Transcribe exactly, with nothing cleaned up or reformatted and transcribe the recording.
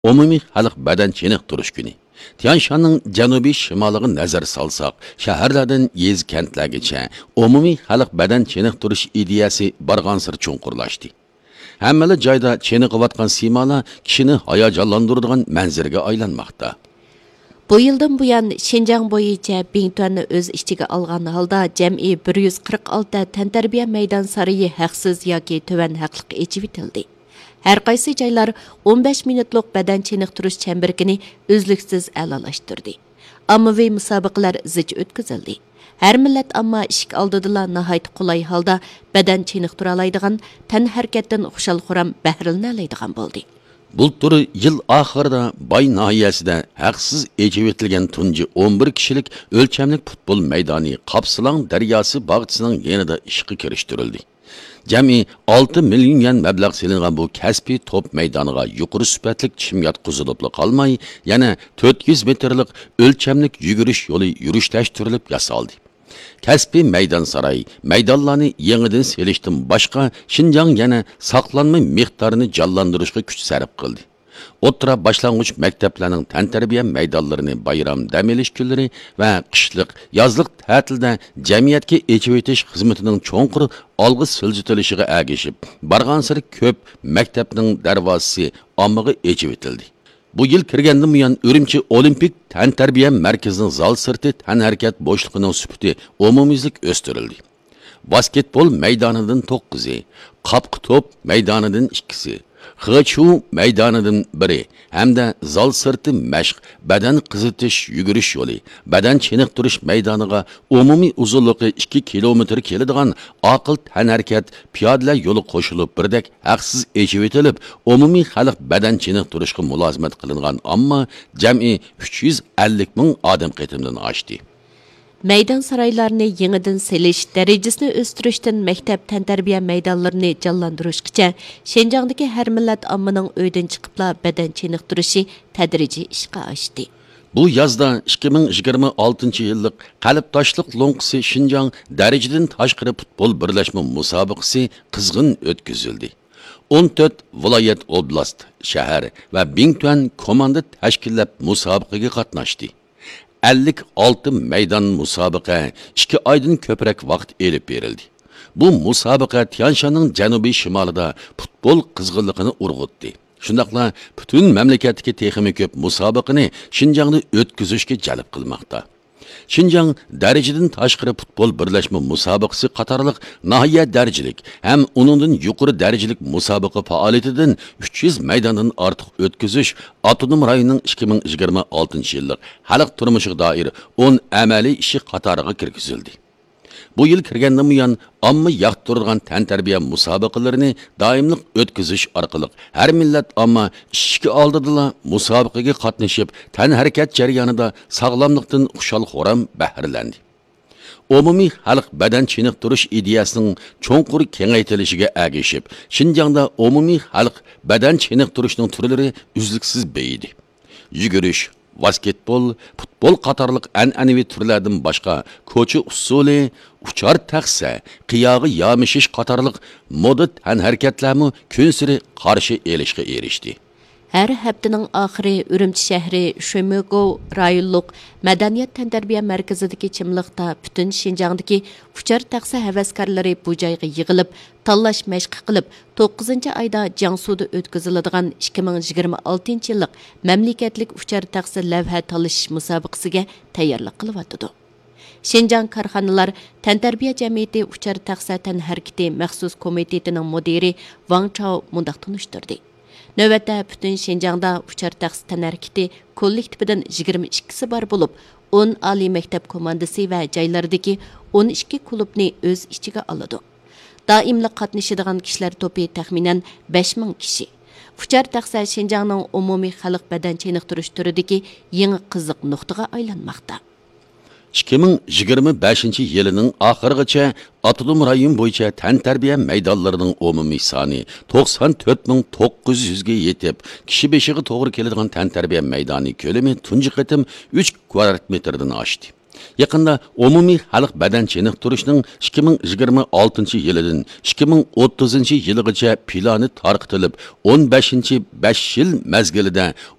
Umumiy xalq badan chiniqtirish kuni. Tianshanning janubiy shimoliga nazar solsak, shaharlardan yez kentlargacha umumiy xalq badan chiniqtirish ideyasi barg'ansir chunqurlashdi. Hammala joyda chiniqayotgan simalar kishini hayajonlantiradigan manzarga aylanmoqda. Bu yıldan bu yan Şinjan bo'yicha Bingtuanni o'z ichiga olgan holda jami bir yuz qirq olti tantarbiya maydon sarayi haqsiz yoki tuvan haqliq echib etildi. Har qaysi joylar o'n besh minutlik badan chiniqtirish chamberkini uzluksiz a'lolashtirdi. Ommaviy musobaqalar zich o'tkazildi. Har millat amma ishik oldida nihoyat qulay holda badan chiniqtira oladigan tan harakatdan xushal-xuram bahrilanadigan bo'ldi. Bultur yıl ahırda Bay nahiyasida haqsiz echib etilgan tunji o'n bir kishilik o'lchamlik futbol maydoni Qapsilang daryosi bog'chisining yanida ishga kirishtirildi. Jami olti million yan mablag' selingan bu kasbiy top maydoniga yuqori sifatlik chim yotqizilib qolmay, yana to'rt yuz metrlik o'lchamlik yugurish yo'li yurishlashtirilib yasaldi. Kasbiy maydon saray maydonlarni yangidan selishdan boshqa Şinjan yana saqlanma miqdorini jonlantirishga kuch sarf qildi. O'tira boshlang'ich maktablarning tantarbiya maydonlarini bayram dam olish kunlari va qishliq, yozliq ta'tilda jamiyatga echib etish xizmatining cho'nqir olg'i siljitilishiga agishib, barg'ansiri ko'p maktabning darvozasi ommaga echib etildi. Bu yıl kirgandan buyon Urumchi Olimpik tantarbiya markazining zal sirti tan harakat bo'shligining sifati umumiylik o'stirildi. Basketbol maydonidan to'qqizi, qapqi top maydonidan ikkisi, Xıçu maydonidan biri hamda zal sirti mashq, badan qizitish, yugurish yo'li, badan chiniqtirish maydoniga umumiy uzunligi ikki kilometr keladigan aql tan harakat piyodalar yo'li qo'shilib birdek haqsiz echib etilib, umumiy xalq badan chiniqtirishga mulozimat qilingan, ammo jami uch yuz ellik ming odam qatimdan oshdi. Maydon saraylarını yenidən selish darajasini o'stirishdan maktab tantarbiya maydonlarini jonlantirishgacha Şinjandagi har millat ommaning uydan chiqibla badan chiniqtirishi tadrijiy ishga oshdi. Bu yazda ikki ming yigirma oltinchi yillik qalb toshliq lo'nqisi Şinjan darajadan tashqari futbol birlashma musobaqasi qizg'in o'tkazildi. o'n to'rt viloyat oblast, shahar va Bingtuan komanda tashkillab musobaqaga qatnashdi. ellik olti maydon musobaqa ikki oydan ko'proq vaqt elib berildi. Bu musobaqa Tianshanning janubiy shimolida futbol qizg'inligini urg'utdi. Shundaqla butun mamlakatdagi texnik ko'p musobaqani Şinjangda o'tkazishga jalb qilmoqda. Şinjan darajadan tashqari futbol birlashma musobaqasi qatorliq nahiya darajalik ham uningdan yuqori darajalik musobaqa faoliyatidan uch yuz maydondan ortiq o'tkazish Avtonom rayonning ikki ming yigirma oltinchi yillik xalq turmushiga doir o'n amaliy ishi qatoriga kirgizildi. Bu yil kirgandan buyon omma yoqtirgan tantarbiya musobaqalarini doimlik o'tkazish orqali har millat omma ishga oldida musobaqaga qatnashib, tan harakat jarayonida sog'lomlikdan xushal-xuram bahrilandi. Umumiy xalq badan chiniqtirish ideyasining cho'nqur kengaytirishiga agishib, Şinjanda umumiy xalq badan chiniqtirishning turlari uzluksiz beyidi. Yugurish, basketbol, futbol qatorliq an'anaviy turlardan boshqa ko'cha usuli, uchar taxsa, qiyog'i yomishish qatorliq moda tan harakatlarmi kun siri qarshi elishga erishdi. Her haftaning oxiri Urumchi shahri Şömögov rayonluq madaniyat tantarbiya markazidagi chimliqda butun Şinjandagi uchar taxsa havaskorlari bu joyga yig'ilib, tanlash mashq qilib, to'qqizinchi oyda Jiangsuda o'tkaziladigan ikki ming yigirma oltinchi yillik mamlakatlik uchar taxsa lavha tanlash musobaqasiga tayyorlik qilyotdi. Şinjan Karxanalar tantarbiya jamiyati uchar taxsa tan harakati maxsus komitetining mudiri Wang Chao mundaq tunishtirdi. Növətdə bütün Şinjanda uchar taxsi tan harakati kollektividan yigirma ikkisi bor bo'lib, o'n oliy maktab komandasi va joylardagi o'n ikki klubni o'z ichiga oladi. Doimli qatnashadigan kishilar to'pi taxminan besh ming kishi. Uchar taxsa Şinjanning umumiy xalq badan chiniqtirish turidagi yangi qiziq nuqtaga aylanmoqda. ikki ming yigirma beshinchi yilining oxirigacha Avtonom rayon bo'yicha tantarbiya maydonlarining umumiy soni to'qson to'rt ming to'qqiz yuz ga yetib, kishi beshiga to'g'ri keladigan tantarbiya maydoni ko'lami tunji qatim uch kvadrat metrdan oshdi. Yaqında umumiy xalq badan chiniqtirishning ikki ming yigirma oltinchi yilidan ikki ming o'ttizinchi yilgacha plani tarqitilib, o'n beshinchi besh yil mezgilida